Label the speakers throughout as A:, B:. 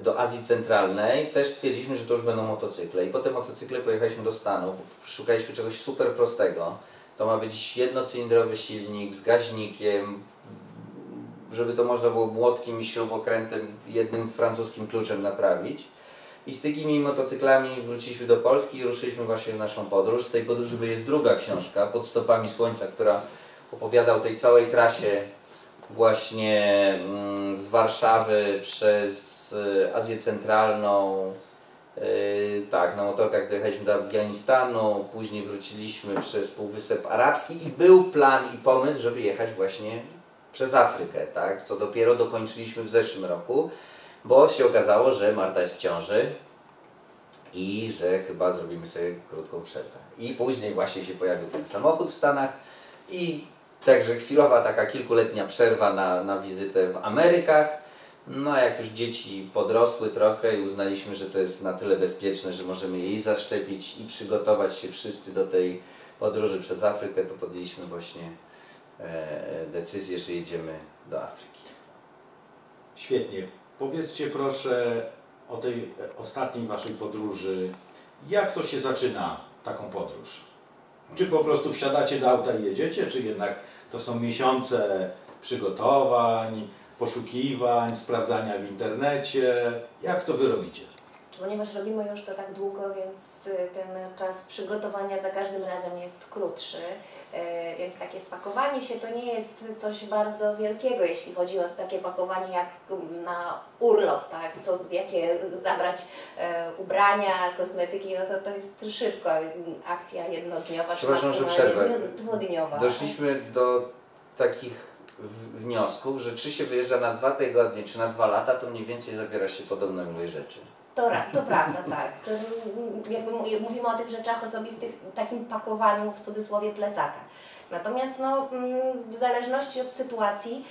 A: do Azji Centralnej, też stwierdziliśmy, że to już będą motocykle. I potem motocykle pojechaliśmy do Stanów, szukaliśmy czegoś super prostego. To ma być jednocylindrowy silnik z gaźnikiem, żeby to można było młotkiem i śrubokrętem, jednym francuskim kluczem naprawić. I z takimi motocyklami wróciliśmy do Polski i ruszyliśmy właśnie w naszą podróż. Z tej podróży jest druga książka, Pod stopami słońca, która opowiada o tej całej trasie właśnie z Warszawy przez Azję Centralną. Tak, na motorkach dojechaliśmy do Afganistanu, później wróciliśmy przez Półwysep Arabski i był plan i pomysł, żeby jechać właśnie przez Afrykę, tak? Co dopiero dokończyliśmy w zeszłym roku, bo się okazało, że Marta jest w ciąży i że chyba zrobimy sobie krótką przerwę. I później właśnie się pojawił ten samochód w Stanach i także chwilowa taka kilkuletnia przerwa na wizytę w Amerykach. No a jak już dzieci podrosły trochę i uznaliśmy, że to jest na tyle bezpieczne, że możemy jej zaszczepić i przygotować się wszyscy do tej podróży przez Afrykę, to podjęliśmy właśnie decyzję, że jedziemy do Afryki.
B: Świetnie. Powiedzcie proszę o tej ostatniej waszej podróży. Jak to się zaczyna, taką podróż? Czy po prostu wsiadacie do auta i jedziecie, czy jednak to są miesiące przygotowań, poszukiwań, sprawdzania w internecie? Jak to wy robicie?
C: Ponieważ robimy już to tak długo, więc ten czas przygotowania za każdym razem jest krótszy, więc takie spakowanie się to nie jest coś bardzo wielkiego, jeśli chodzi o takie pakowanie jak na urlop, tak? Jakie zabrać ubrania, kosmetyki, no to jest szybko, akcja jednodniowa.
A: Przepraszam, że przerwę.
C: Dwudniowa.
A: Doszliśmy do takich wniosków, że czy się wyjeżdża na 2 tygodnie, czy na 2 lata, to mniej więcej zabiera się podobną ilość rzeczy.
C: To prawda, tak. To jakby mówimy o tych rzeczach osobistych, takim pakowaniu w cudzysłowie plecaka. Natomiast no, w zależności od sytuacji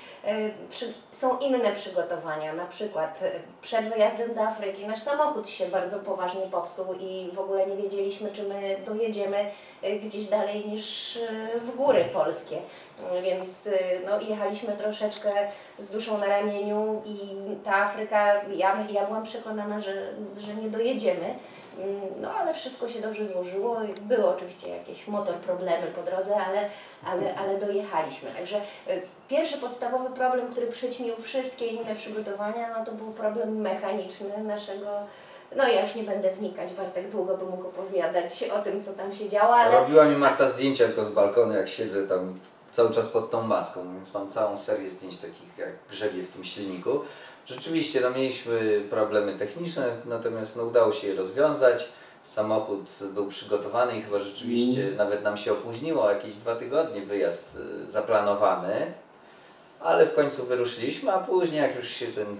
C: są inne przygotowania. Na przykład przed wyjazdem do Afryki nasz samochód się bardzo poważnie popsuł i w ogóle nie wiedzieliśmy, czy my dojedziemy gdzieś dalej niż w góry polskie. Więc no, jechaliśmy troszeczkę z duszą na ramieniu i ta Afryka, ja byłam przekonana, że nie dojedziemy. No ale wszystko się dobrze złożyło. Były oczywiście jakieś problemy po drodze, ale dojechaliśmy. Także pierwszy podstawowy problem, który przyćmił wszystkie inne przygotowania, no to był problem mechaniczny naszego. No ja już nie będę wnikać, Bartek długo by mógł opowiadać o tym, co tam się działo, ale...
A: Robiła mi Marta zdjęcia tylko z balkonu, jak siedzę tam cały czas pod tą maską, więc mam całą serię zdjęć takich, jak grzebie w tym silniku. Rzeczywiście no, mieliśmy problemy techniczne, natomiast no, udało się je rozwiązać. Samochód był przygotowany i chyba rzeczywiście nawet nam się opóźniło, jakieś 2 tygodnie wyjazd zaplanowany. Ale w końcu wyruszyliśmy, a później jak już się ten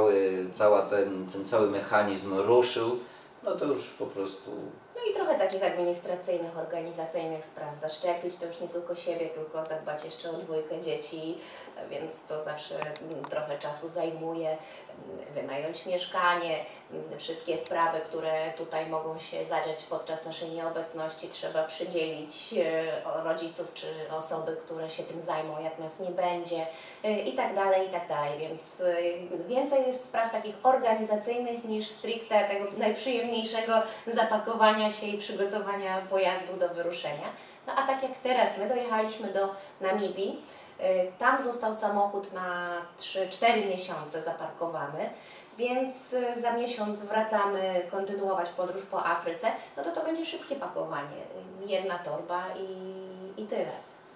A: cały mechanizm ruszył, no to już po prostu...
C: No i trochę takich administracyjnych, organizacyjnych spraw. Zaszczepić to już nie tylko siebie, tylko zadbać jeszcze o 2 dzieci, więc to zawsze trochę czasu zajmuje. Wynająć mieszkanie, wszystkie sprawy, które tutaj mogą się zadziać podczas naszej nieobecności, trzeba przydzielić rodziców czy osoby, które się tym zajmą, jak nas nie będzie i tak dalej, i tak dalej. Więc więcej jest spraw takich organizacyjnych niż stricte tego najprzyjemniejszego zapakowania się i przygotowania pojazdu do wyruszenia. No a tak jak teraz, my dojechaliśmy do Namibii, tam został samochód na 3-4 miesiące zaparkowany, więc za miesiąc wracamy kontynuować podróż po Afryce, no to będzie szybkie pakowanie, 1 torba i tyle.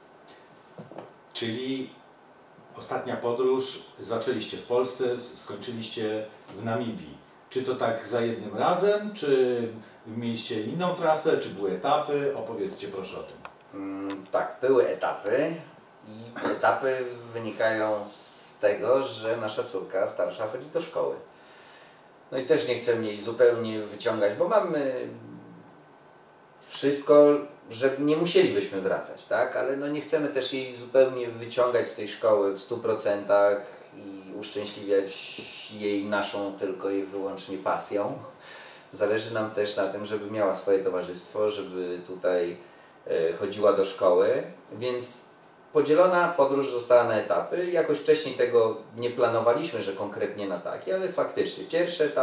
B: Czyli ostatnia podróż zaczęliście w Polsce, skończyliście w Namibii. Czy to tak za jednym razem, czy mieliście inną trasę, czy były etapy? Opowiedzcie proszę o tym.
A: Tak, były etapy i etapy wynikają z tego, że nasza córka starsza chodzi do szkoły. No i też nie chcemy jej zupełnie wyciągać, bo mamy wszystko, że nie musielibyśmy wracać, tak? Ale no nie chcemy też jej zupełnie wyciągać z tej szkoły w 100% i uszczęśliwiać jej naszą tylko i wyłącznie pasją. Zależy nam też na tym, żeby miała swoje towarzystwo, żeby tutaj chodziła do szkoły, więc podzielona podróż została na etapy. Jakoś wcześniej tego nie planowaliśmy, że konkretnie na takie, ale faktycznie pierwszy etap